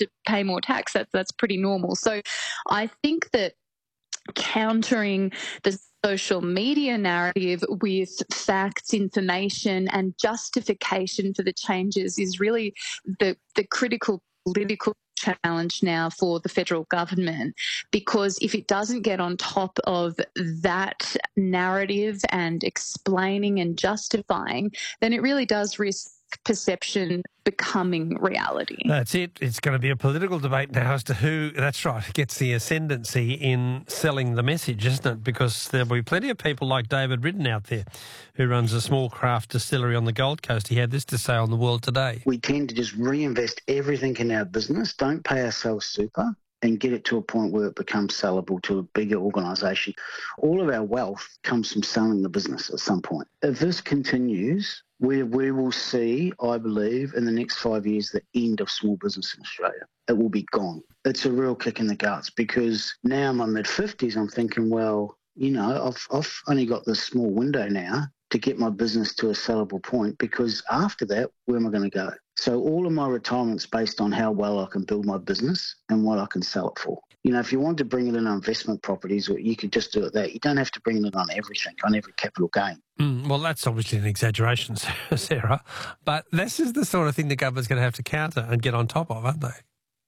to pay more tax. That's pretty normal. So I think that countering the social media narrative with facts, information, and justification for the changes is really the critical political challenge now for the federal government, because if it doesn't get on top of that narrative and explaining and justifying, then it really does risk perception becoming reality. That's it. It's going to be a political debate now as to who, that's right, gets the ascendancy in selling the message, isn't it? Because there'll be plenty of people like David Ridden out there who runs a small craft distillery on the Gold Coast. He had this to say on The World Today. We tend to just reinvest everything in our business, don't pay ourselves super, and get it to a point where it becomes sellable to a bigger organisation. All of our wealth comes from selling the business at some point. If this continues, we will see, I believe, in the next 5 years, the end of small business in Australia. It will be gone. It's a real kick in the guts, because now in my mid-50s, I'm thinking, well, you know, I've only got this small window now to get my business to a sellable point, because after that, where am I going to go? So all of my retirement's based on how well I can build my business and what I can sell it for. You know, if you want to bring it in on investment properties, you could just do it there. You don't have to bring it on everything, on every capital gain. Well, that's obviously an exaggeration, Sarah, but this is the sort of thing the government's going to have to counter and get on top of, aren't they?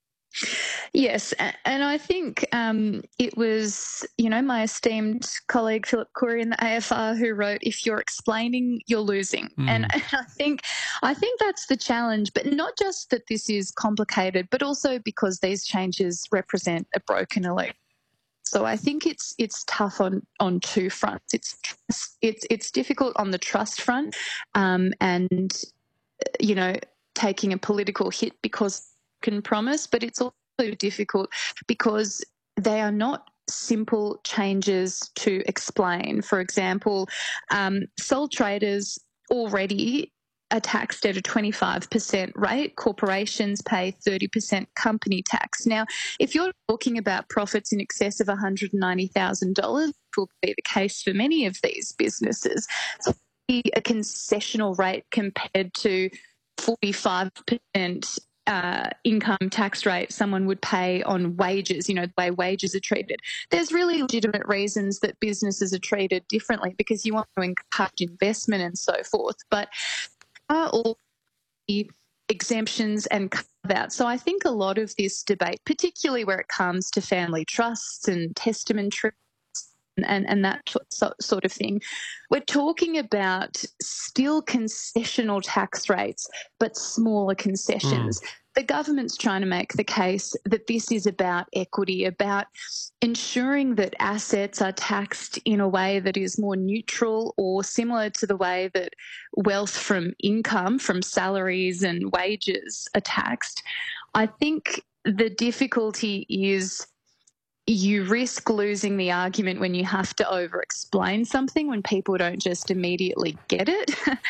Yes, and I think it was, you know, my esteemed colleague Philip Coury in the AFR who wrote, "If you're explaining, you're losing." And I think that's the challenge, but not just that this is complicated, but also because these changes represent a broken election. So I think it's tough on two fronts. It's difficult on the trust front, and you know, taking a political hit because can promise, but it's also difficult because they are not simple changes to explain. For example, sole traders already are taxed at a 25% rate. Corporations pay 30% company tax. Now, if you're talking about profits in excess of $190,000, which will be the case for many of these businesses, a concessional rate compared to 45% income tax rate someone would pay on wages, you know, the way wages are treated. There's really legitimate reasons that businesses are treated differently because you want to encourage investment and so forth. But are all the exemptions and carve-outs? So I think a lot of this debate, particularly where it comes to family trusts and testamentary and that sort of thing, we're talking about still concessional tax rates, but smaller concessions. The government's trying to make the case that this is about equity, about ensuring that assets are taxed in a way that is more neutral or similar to the way that wealth from income, from salaries and wages are taxed. I think the difficulty is you risk losing the argument when you have to over-explain something, when people don't just immediately get it.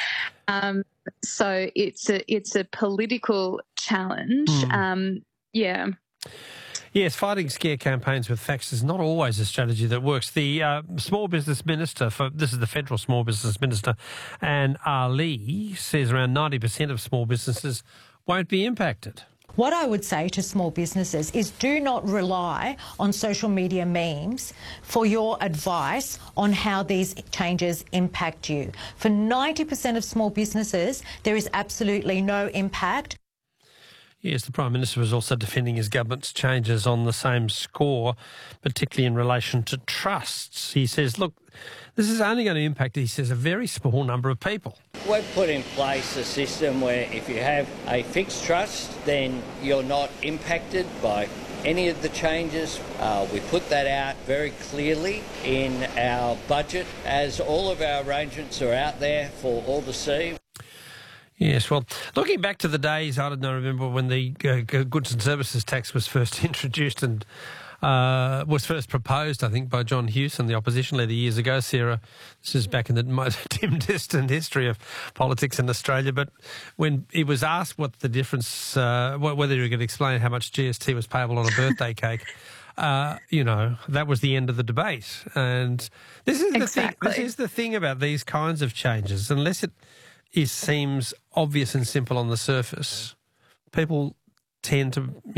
So it's a political challenge. Yeah. Yes, fighting scare campaigns with facts is not always a strategy that works. The small business minister, this is the federal small business minister, Anne Ali, says around 90% of small businesses won't be impacted. What I would say to small businesses is do not rely on social media memes for your advice on how these changes impact you. For 90% of small businesses, there is absolutely no impact. Yes, the Prime Minister was also defending his government's changes on the same score, particularly in relation to trusts. He says, look, this is only going to impact, he says, a very small number of people. We've put in place a system where if you have a fixed trust, then you're not impacted by any of the changes. We put that out very clearly in our budget, as all of our arrangements are out there for all to see. Yes, well, looking back to the days, I don't know, remember when the goods and services tax was first introduced and was first proposed, I think, by John Hewson, the opposition leader, years ago. Sarah, this is back in the dim, distant history of politics in Australia. But when he was asked what the difference, whether he could explain how much GST was payable on a birthday cake, you know, that was the end of the debate. And this is the thing. This is the thing about these kinds of changes. Unless it seems obvious and simple on the surface, people tend to